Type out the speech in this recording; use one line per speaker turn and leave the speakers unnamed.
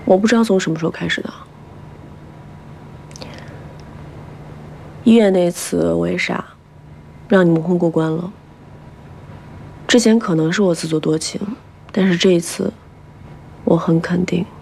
我不知道从什么时候开始的。医院那次我也傻，让你蒙混过关了。之前可能是我自作多情，但是这一次，我很肯定，